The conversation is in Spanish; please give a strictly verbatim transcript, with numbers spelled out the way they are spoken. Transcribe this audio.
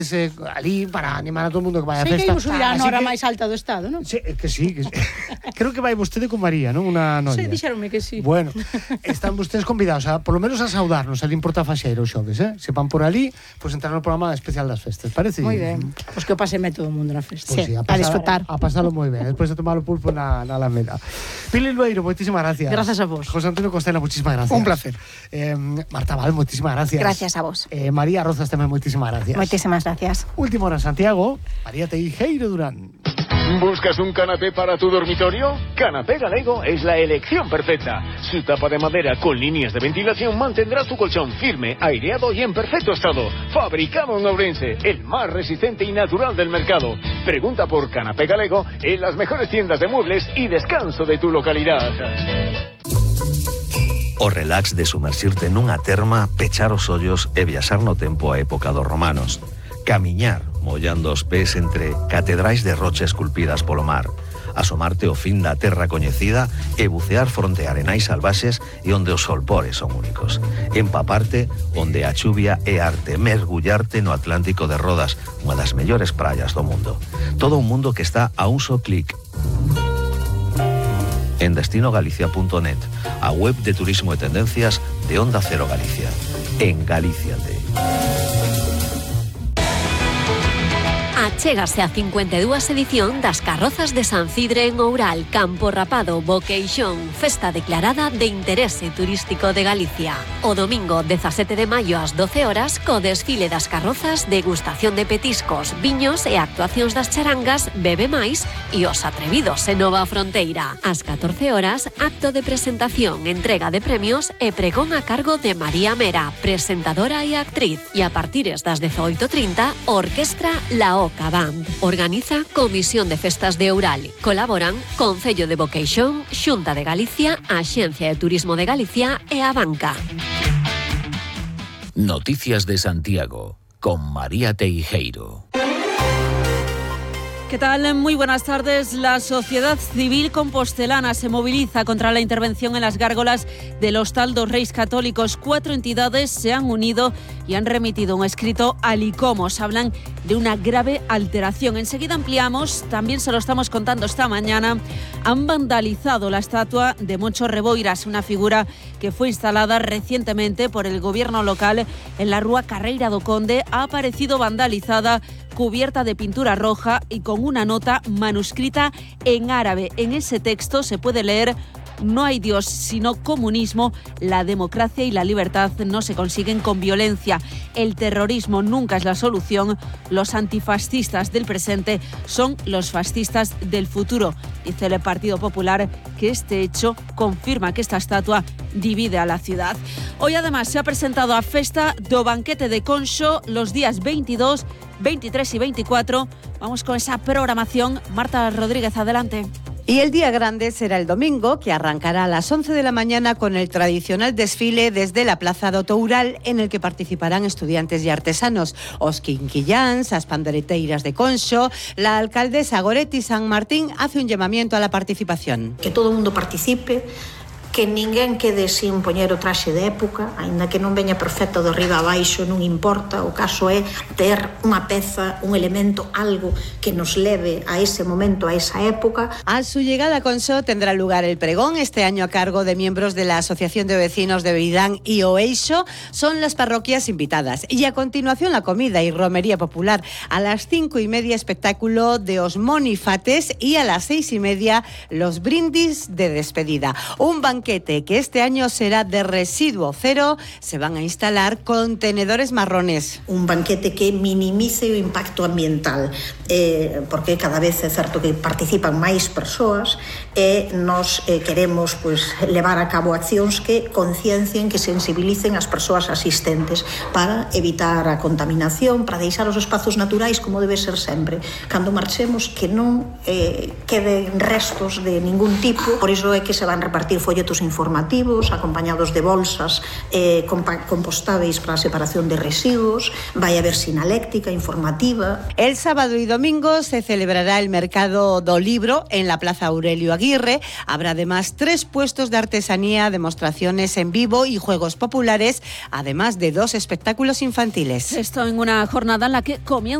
ese, ali para animar a todo o mundo que vai a Sei festa. que imos subir a Así nora que- máis alta do estado, non? Sí, que sí, que sí. Creo que vai vostede con María, non? Unha noia. Sí, dixeronme que sí. Bueno, están vostedes convidados a, por lo menos a saudarnos ali en Portafaxeira os xoves, eh? Se van por ali, pois pues entrar no programa especial das festas, parece? Moi ben. Pois que o paseme todo o mundo na festa. Pues sí, a, pasar, a disfrutar. A pasalo moi ben, despois de tomar o pulpo na, na Alameda. Pili Lueiro, moitísimas gracias. Gracias a vos. José Antonio Costela, moitísimas gracias. Un placer. Eh, Marta Val, moitísimas gracias. Gracias a vos. Eh, María Rozas tamén, moitísimas gracias. Moitísimas gracias. Última hora en Santiago, María Teijeiro Durán. ¿Buscas un canapé para tu dormitorio? Canapé Galego es la elección perfecta. Su tapa de madera con líneas de ventilación mantendrá tu colchón firme, aireado y en perfecto estado. Fabricado en Ourense, el más resistente y natural del mercado. Pregunta por Canapé Galego en las mejores tiendas de muebles y descanso de tu localidad. O relax de sumerxirte nunha terma, pechar os ollos e viaxar no tempo a época dos romanos. Camiñar, mollando os pés entre catedrais de rocha esculpidas polo mar. Asomarte ao fin da terra coñecida e bucear fronte a arenais salvaxes e onde os solpores son únicos. Empaparte onde a chuvia é arte. Mergullarte no Atlántico de Rodas, unha das mellores praias do mundo. Todo un mundo que está a un só clic en destino galicia punto net, a web de turismo e tendencias de Onda Cero Galicia. En Galíciate. Achégase a cincuenta e dúas edición das Carrozas de San Cidre en Oural, Campo Rapado, Boqueixón, festa declarada de interese turístico de Galicia. O domingo dezasete de maio ás doce horas, co desfile das carrozas, degustación de petiscos, viños e actuacións das charangas, Bebe Máis e Os Atrevidos en Nova Fronteira. Ás catorce horas, acto de presentación, entrega de premios e pregón a cargo de María Mera, presentadora e actriz. E a partires das dezoito e trinta, orquestra La Oca Band. Organiza Comisión de Festas de Oural. Colaboran Concello de Boqueixón, Xunta de Galicia, Axencia de Turismo de Galicia e a Banca. Noticias de Santiago, con María Teijeiro. ¿Qué tal? Muy buenas tardes. La sociedad civil compostelana se moviliza contra la intervención en las gárgolas del Hostal dos Reis Católicos. Cuatro entidades se han unido y han remitido un escrito al ICOMOS. Hablan de una grave alteración. Enseguida ampliamos, también se lo estamos contando esta mañana. Han vandalizado la estatua de Moncho Reboiras, una figura que fue instalada recientemente por el gobierno local en la Rúa Carreira do Conde. Ha aparecido vandalizada, cubierta de pintura roja y con una nota manuscrita en árabe. En ese texto se puede leer: no hay Dios sino comunismo, la democracia y la libertad no se consiguen con violencia, el terrorismo nunca es la solución, los antifascistas del presente son los fascistas del futuro. Dice el Partido Popular que este hecho confirma que esta estatua divide a la ciudad. Hoy además se ha presentado a festa do banquete de Conxo los días veintidós, veintitrés y veinticuatro. Vamos con esa programación. Marta Rodríguez, adelante. Y el día grande será el domingo, que arrancará a las once de la mañana con el tradicional desfile desde la Plaza do Toural, en el que participarán estudiantes y artesanos, os quinquilláns, as pandereteiras de Conxo. La alcaldesa Goretti San Martín hace un llamamiento a la participación. Que todo o mundo participe, que ninguén quede sin poñer o traxe de época, aínda que non veña perfecto de arriba a baixo, non importa, o caso é ter unha peza, un elemento, algo que nos leve a ese momento, a esa época. A su llegada a Conxo tendrá lugar el pregón, este año a cargo de miembros de la Asociación de Vecinos de Beidán y Oeixo. Son las parroquias invitadas. Y a continuación la comida y romería popular. A las cinco y media espectáculo de os monifates y a las seis y media los brindis de despedida. Un banquete que este año será de residuo cero. Se van a instalar contenedores marrones. Un banquete que minimice o impacto ambiental, eh, porque cada vez é certo que participan máis persoas e nos eh, queremos pues, levar a cabo accións que conciencien, que sensibilicen as persoas asistentes para evitar a contaminación, para deixar os espazos naturais como debe ser sempre. Cando marchemos que non eh, queden restos de ningún tipo, por iso é que se van repartir folletos folletos informativos acompañados de bolsas eh, compostáveis para a separación de residuos, vai haber sinaléctica informativa. El sábado y domingo se celebrará el mercado do libro en la Plaza Aurelio Aguirre. Habrá además tres puestos de artesanía, demostraciones en vivo y juegos populares, además de dos espectáculos infantiles. Esto en una jornada en la que comienza